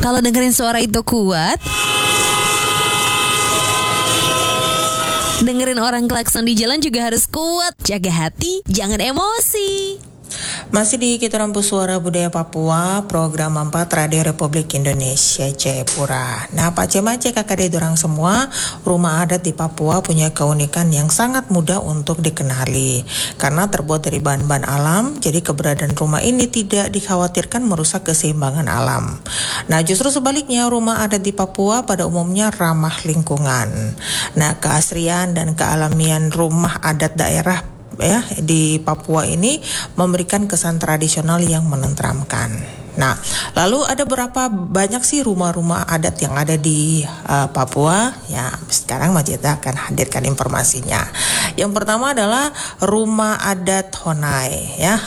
Kalau dengerin suara itu kuat, dengerin orang klakson di jalan juga harus kuat. Jaga hati, jangan emosi. Masih di Kita Rampu Suara Budaya Papua, program 4 Radio Republik Indonesia Jayapura. Nah, Pak Cemace, kakak adik dorang semua, rumah adat di Papua punya keunikan yang sangat mudah untuk dikenali. Karena terbuat dari bahan-bahan alam, jadi keberadaan rumah ini tidak dikhawatirkan merusak keseimbangan alam. Nah, justru sebaliknya, rumah adat di Papua pada umumnya ramah lingkungan. Nah, keasrian dan kealamian rumah adat daerah di Papua ini memberikan kesan tradisional yang menenteramkan. Nah, lalu ada berapa banyak sih rumah-rumah adat yang ada di Papua? Ya, sekarang Majida akan hadirkan informasinya. Yang pertama adalah rumah adat Honai. Ya,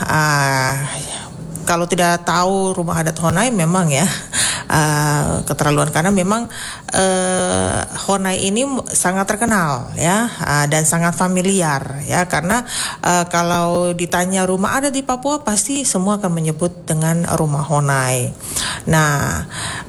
kalau tidak tahu rumah adat Honai memang ya keterlaluan, karena memang Honai ini sangat terkenal ya, dan sangat familiar ya, karena kalau ditanya rumah adat di Papua pasti semua akan menyebut dengan rumah Honai. Nah,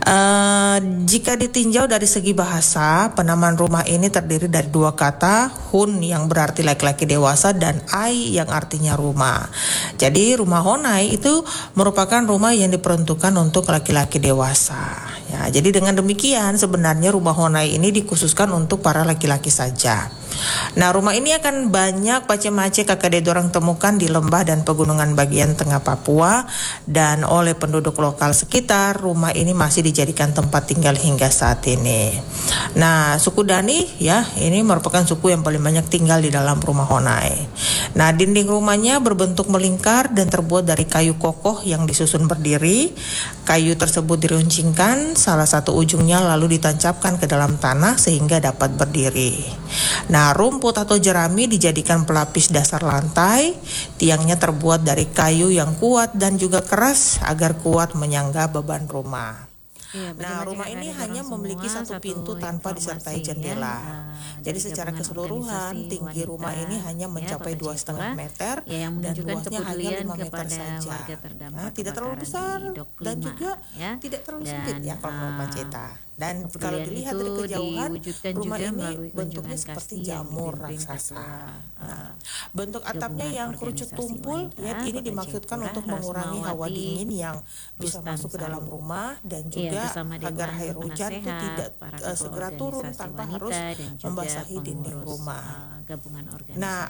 jika ditinjau dari segi bahasa, penamaan rumah ini terdiri dari dua kata, Hun yang berarti laki-laki dewasa dan Ai yang artinya rumah. Jadi rumah Honai itu merupakan rumah yang diperuntukkan untuk laki-laki dewasa. Ya, jadi dengan demikian sebenarnya rumah Honai ini dikhususkan untuk para laki-laki saja. Nah, rumah ini akan banyak pace-mace kakak dorang temukan di lembah dan pegunungan bagian tengah Papua, dan oleh penduduk lokal sekitar rumah ini masih dijadikan tempat tinggal hingga saat ini. Nah, suku Dani ya, ini merupakan suku yang paling banyak tinggal di dalam rumah Honai. Nah, dinding rumahnya berbentuk melingkar dan terbuat dari kayu kokoh yang disusun berdiri. Kayu tersebut diruncingkan, salah satu ujungnya lalu ditancapkan ke dalam tanah sehingga dapat berdiri. Nah, rumput atau jerami dijadikan pelapis dasar lantai. Tiangnya terbuat dari kayu yang kuat dan juga keras agar kuat menyangga beban rumah. Ya, nah, rumah ini hanya memiliki satu pintu tanpa disertai jendela. Jadi secara keseluruhan tinggi rumah ini hanya mencapai 2,5 meter dan luasnya hanya 5 meter saja. Nah, tidak terlalu besar dan juga tidak terlalu sempit ya kalau menurut Ceta. Dan kalau dilihat dari kejauhan, rumah ini bentuknya seperti jamur raksasa. Nah, bentuk atapnya yang kerucut tumpul, ya, ini dimaksudkan untuk mengurangi hawa dingin yang bisa masuk ke dalam rumah, dan juga agar air hujan itu tidak segera turun tanpa harus membasahi dinding rumah. Nah,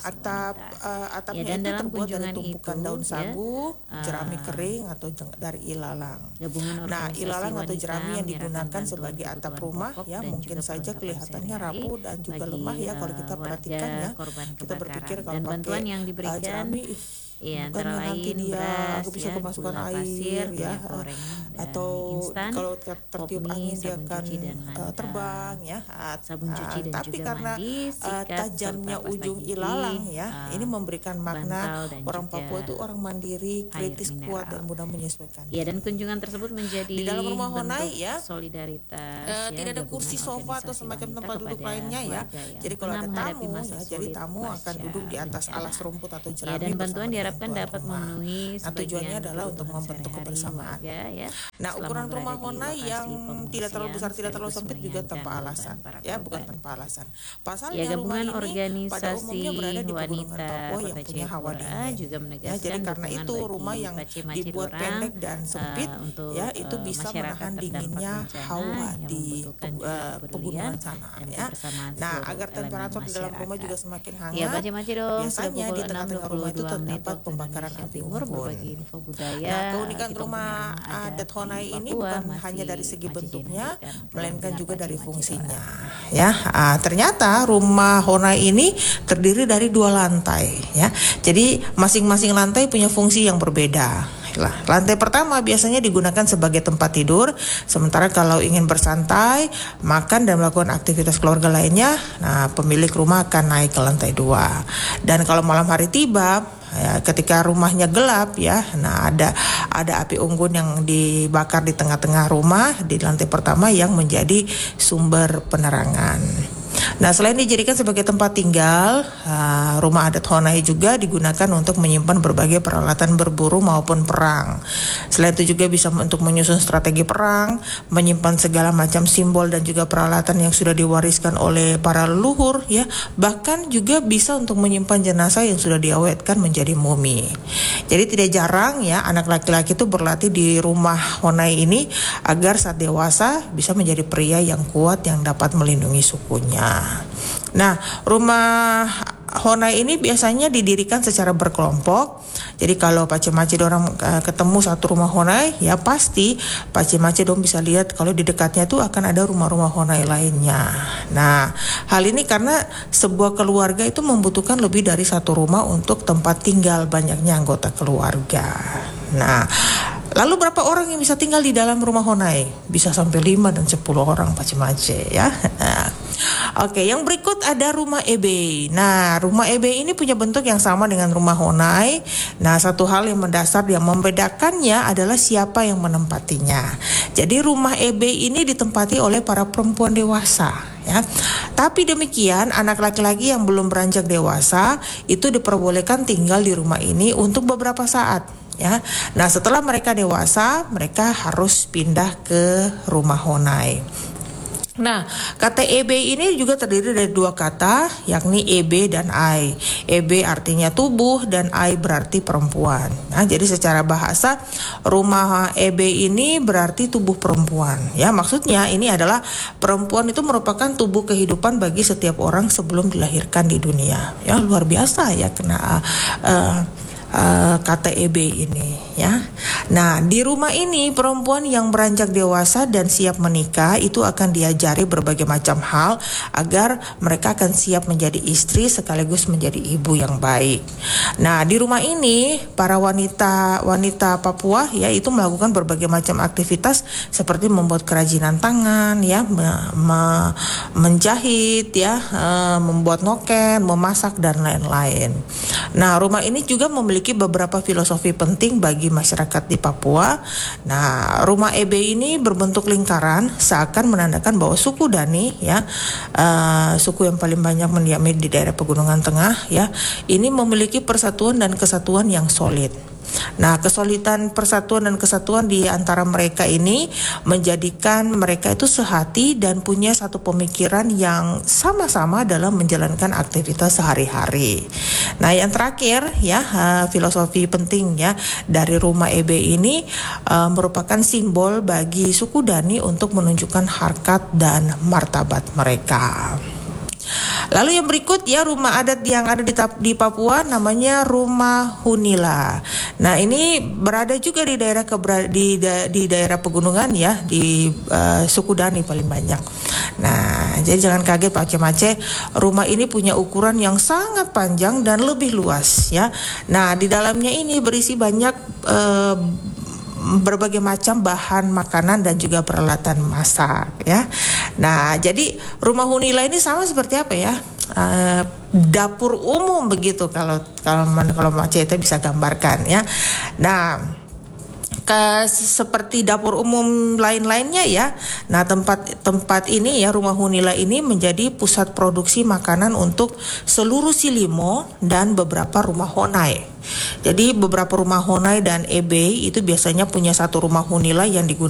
atapnya itu terbuat dari tumpukan daun sagu, jerami kering atau dari ilalang. Nah, ilalang atau jerami yang digunakan sebagai atap rumah ya mungkin saja kelihatannya rapuh dan juga lemah ya kalau kita perhatikan ya. Kita berpikir kalau pakai jerami bukan nanti dia bisa kemasukan air ya, atau kalau tertiup angin dia akan terbang ya. Tapi karena tajamnya ujung ilalang ya, ini memberikan makna orang Papua itu orang mandiri, kritis, kuat dan mudah menyesuaikan. Ya, dan kunjungan tersebut menjadi di dalam rumah Honai ya solidaritas. Tidak ada kursi, sofa atau semacam tempat duduk lainnya ya. Jadi kalau ada tamu ya, jadi tamu akan duduk di atas alas rumput atau jerami. Dan bantuan diharapkan dapat memenuhi tujuannya adalah untuk membentuk kebersamaan. Nah, ukuran rumah Honai yang tidak terlalu besar, tidak terlalu sempit juga tanpa alasan ya, bukan tanpa alasan. Pasalnya rumah ini pada umumnya berada di pegunungan Papua yang punya hawa dingin ya, jadi karena itu rumah yang dibuat pendek dan sempit ya, itu bisa menahan dinginnya hawa di pegunungan sana ya. Nah, agar temperatur di dalam rumah juga semakin hangat, biasanya di tengah-tengah rumah itu terdapat pembakaran api unggun. Nah, keunikan rumah adat Honai ini bukan hanya dari segi bentuknya, melainkan juga dari fungsinya ya. Ternyata rumah Honai ini terdiri dari 2 lantai ya. Jadi masing-masing lantai punya fungsi yang berbeda. Lantai pertama biasanya digunakan sebagai tempat tidur, sementara kalau ingin bersantai, makan dan melakukan aktivitas keluarga lainnya, nah pemilik rumah akan naik ke lantai 2. Dan kalau malam hari tiba ya, ketika rumahnya gelap ya, nah ada api unggun yang dibakar di tengah-tengah rumah di lantai pertama yang menjadi sumber penerangan. Nah, selain dijadikan sebagai tempat tinggal, rumah adat Honai juga digunakan untuk menyimpan berbagai peralatan berburu maupun perang. Selain itu juga bisa untuk menyusun strategi perang, menyimpan segala macam simbol dan juga peralatan yang sudah diwariskan oleh para leluhur, ya. Bahkan juga bisa untuk menyimpan jenazah yang sudah diawetkan menjadi mumi. Jadi tidak jarang ya anak laki-laki itu berlatih di rumah Honai ini agar saat dewasa bisa menjadi pria yang kuat yang dapat melindungi sukunya. Nah, rumah Honai ini biasanya didirikan secara berkelompok. Jadi kalau Pace-Mace dorang ketemu satu rumah Honai, ya pasti Pace-Mace dong bisa lihat kalau di dekatnya tuh akan ada rumah-rumah Honai lainnya. Nah, hal ini karena sebuah keluarga itu membutuhkan lebih dari satu rumah untuk tempat tinggal banyaknya anggota keluarga. Nah, lalu berapa orang yang bisa tinggal di dalam rumah Honai? Bisa sampai 5 dan 10 orang Pace-Mace ya. Oke, yang berikut ada rumah Ebe. Nah, rumah Ebe ini punya bentuk yang sama dengan rumah Honai. Nah, satu hal yang mendasar yang membedakannya adalah siapa yang menempatinya. Jadi rumah Ebe ini ditempati oleh para perempuan dewasa ya. Tapi demikian, anak laki-laki yang belum beranjak dewasa itu diperbolehkan tinggal di rumah ini untuk beberapa saat. Ya, nah setelah mereka dewasa, mereka harus pindah ke rumah Honai. Nah, kata Ebe ini juga terdiri dari dua kata, yakni Ebe dan Ai. Ebe artinya tubuh dan Ai berarti perempuan. Nah, jadi secara bahasa rumah Ebe ini berarti tubuh perempuan. Ya, maksudnya ini adalah perempuan itu merupakan tubuh kehidupan bagi setiap orang sebelum dilahirkan di dunia. Ya, luar biasa ya kena kata Ebe ini ya. Nah, di rumah ini perempuan yang beranjak dewasa dan siap menikah itu akan diajari berbagai macam hal agar mereka akan siap menjadi istri sekaligus menjadi ibu yang baik. Nah, di rumah ini para wanita Papua ya itu melakukan berbagai macam aktivitas seperti membuat kerajinan tangan ya, menjahit ya, membuat noken, memasak dan lain-lain. Nah, rumah ini juga memiliki beberapa filosofi penting bagi masyarakat di Papua. Nah, rumah Ebe ini berbentuk lingkaran seakan menandakan bahwa suku Dani ya, suku yang paling banyak mendiami di daerah Pegunungan Tengah ya, ini memiliki persatuan dan kesatuan yang solid. Nah, kesolidan persatuan dan kesatuan di antara mereka ini menjadikan mereka itu sehati dan punya satu pemikiran yang sama-sama dalam menjalankan aktivitas sehari-hari. Nah, yang terakhir ya, filosofi penting ya dari rumah Ebe ini merupakan simbol bagi suku Dani untuk menunjukkan harkat dan martabat mereka. Lalu yang berikut ya rumah adat yang ada di Papua namanya rumah Hunila. Nah, ini berada juga di daerah di daerah pegunungan ya, di suku Dani paling banyak. Nah, jadi jangan kaget Pace-Mace, rumah ini punya ukuran yang sangat panjang dan lebih luas ya. Nah, di dalamnya ini berisi banyak berbagai macam bahan makanan dan juga peralatan masak ya. Nah, jadi rumah Hunila ini sama seperti apa ya? Dapur umum begitu kalau Maceta bisa gambarkan ya. Nah, seperti dapur umum lain-lainnya ya. Nah, tempat ini ya, rumah Hunila ini menjadi pusat produksi makanan untuk seluruh Silimo dan beberapa rumah Honai. Jadi beberapa rumah Honai dan Ebe itu biasanya punya satu rumah Hunila yang digunakan